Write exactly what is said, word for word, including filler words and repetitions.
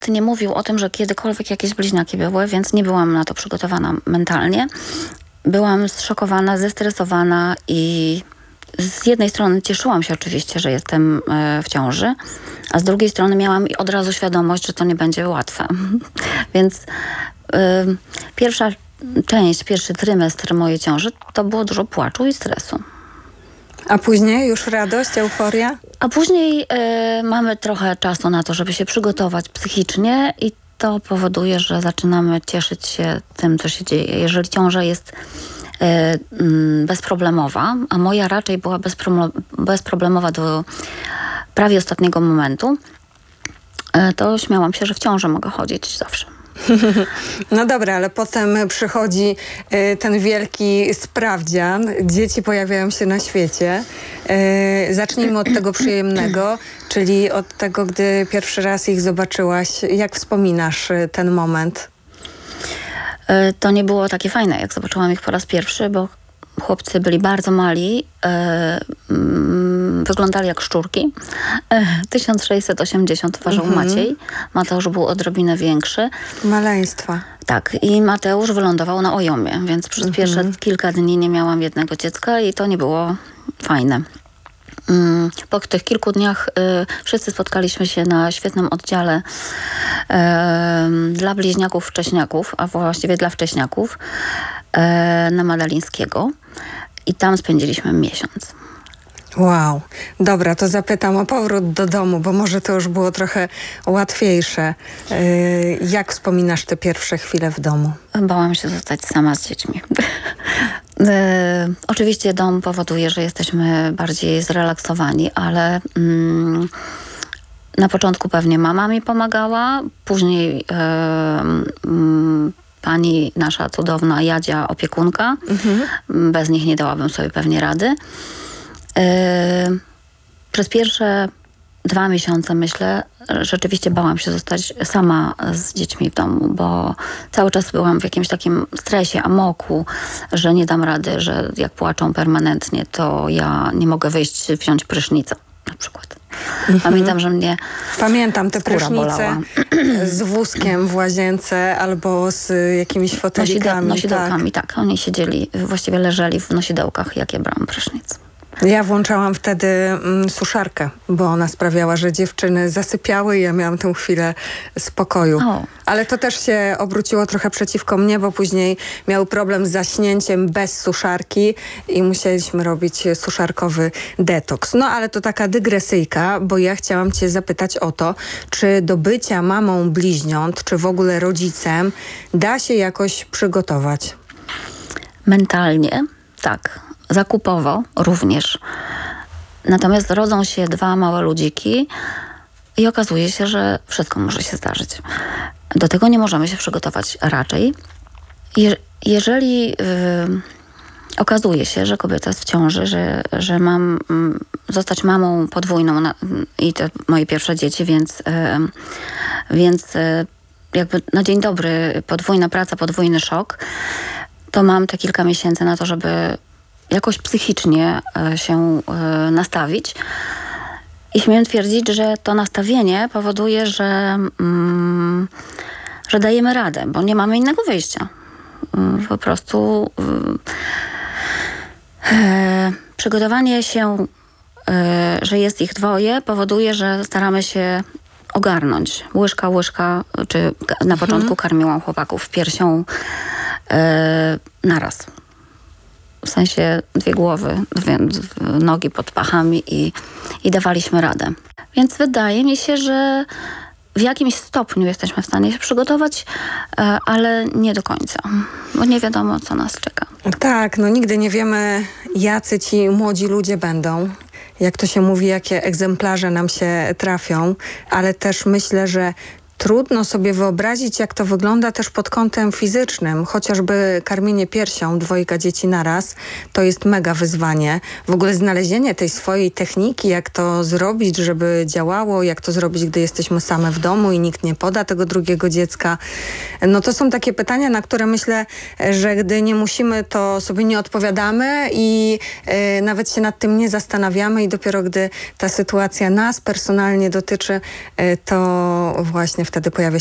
nie mówił o tym, że kiedykolwiek jakieś bliźniaki były, więc nie byłam na to przygotowana mentalnie. Byłam zszokowana, zestresowana i z jednej strony cieszyłam się oczywiście, że jestem w ciąży, a z drugiej strony miałam od razu świadomość, że to nie będzie łatwe. Więc y, pierwsza część, pierwszy trymestr mojej ciąży to było dużo płaczu i stresu. A później już radość, euforia? A później y, mamy trochę czasu na to, żeby się przygotować psychicznie i to powoduje, że zaczynamy cieszyć się tym, co się dzieje. Jeżeli ciąża jest y, y, bezproblemowa, a moja raczej była bezpro, bezproblemowa do prawie ostatniego momentu, y, to śmiałam się, że w ciąży mogę chodzić zawsze. No dobra, ale potem przychodzi y, ten wielki sprawdzian. Dzieci pojawiają się na świecie. Y, zacznijmy od tego przyjemnego, czyli od tego, gdy pierwszy raz ich zobaczyłaś. Jak wspominasz y, ten moment? Y, to nie było takie fajne, jak zobaczyłam ich po raz pierwszy, bo chłopcy byli bardzo mali, y, y, wyglądali jak szczurki. Y, tysiąc sześćset osiemdziesiąt ważył mhm. Maciej. Mateusz był odrobinę większy. Maleństwa. Tak, i Mateusz wylądował na Ojomie, więc przez mhm. pierwsze kilka dni nie miałam jednego dziecka i to nie było fajne. Y, po tych kilku dniach y, wszyscy spotkaliśmy się na świetnym oddziale y, dla bliźniaków wcześniaków, a właściwie dla wcześniaków y, na Madalińskiego. I tam spędziliśmy miesiąc. Wow. Dobra, to zapytam o powrót do domu, bo może to już było trochę łatwiejsze. Yy, jak wspominasz te pierwsze chwile w domu? Bałam się zostać sama z dziećmi. yy, oczywiście dom powoduje, że jesteśmy bardziej zrelaksowani, ale yy, na początku pewnie mama mi pomagała, później yy, yy, pani nasza cudowna Jadzia, opiekunka. Mhm. Bez nich nie dałabym sobie pewnie rady. Yy, przez pierwsze dwa miesiące, myślę, rzeczywiście bałam się zostać sama z dziećmi w domu, bo cały czas byłam w jakimś takim stresie, amoku, że nie dam rady, że jak płaczą permanentnie, to ja nie mogę wyjść, wziąć prysznica na przykład. Mhm. Pamiętam, że mnie Pamiętam te prysznice bolała. Z wózkiem w łazience albo z jakimiś fotelikami. Nosidełkami, tak. tak. Oni siedzieli, właściwie leżeli w nosidełkach, jak ja brałam prysznic. Ja włączałam wtedy mm, suszarkę, bo ona sprawiała, że dziewczyny zasypiały i ja miałam tę chwilę spokoju. O. Ale to też się obróciło trochę przeciwko mnie, bo później miał problem z zaśnięciem bez suszarki i musieliśmy robić suszarkowy detoks. No ale to taka dygresyjka, bo ja chciałam cię zapytać o to, czy do bycia mamą bliźniąt, czy w ogóle rodzicem da się jakoś przygotować? Mentalnie, tak. Zakupowo również. Natomiast rodzą się dwa małe ludziki i okazuje się, że wszystko może się zdarzyć. Do tego nie możemy się przygotować raczej. Je- jeżeli yy, okazuje się, że kobieta jest w ciąży, że, że mam y, zostać mamą podwójną na, i to moje pierwsze dzieci, więc, y, więc y, jakby na dzień dobry podwójna praca, podwójny szok, to mam te kilka miesięcy na to, żeby jakoś psychicznie y, się y, nastawić. I śmiem twierdzić, że to nastawienie powoduje, że, mm, że dajemy radę, bo nie mamy innego wyjścia. Y, po prostu y, y, przygotowanie się, y, że jest ich dwoje, powoduje, że staramy się ogarnąć. Łyżka, łyżka, czy na początku karmiłam chłopaków piersią y, naraz. W sensie dwie głowy, dwie nogi pod pachami i, i dawaliśmy radę. Więc wydaje mi się, że w jakimś stopniu jesteśmy w stanie się przygotować, ale nie do końca, bo nie wiadomo, co nas czeka. Tak, no nigdy nie wiemy, jacy ci młodzi ludzie będą. Jak to się mówi, jakie egzemplarze nam się trafią, ale też myślę, że trudno sobie wyobrazić, jak to wygląda też pod kątem fizycznym. Chociażby karmienie piersią dwojga dzieci naraz, to jest mega wyzwanie. W ogóle znalezienie tej swojej techniki, jak to zrobić, żeby działało, jak to zrobić, gdy jesteśmy same w domu i nikt nie poda tego drugiego dziecka. No to są takie pytania, na które myślę, że gdy nie musimy, to sobie nie odpowiadamy i y, nawet się nad tym nie zastanawiamy i dopiero gdy ta sytuacja nas personalnie dotyczy, y, to właśnie wtedy pojawia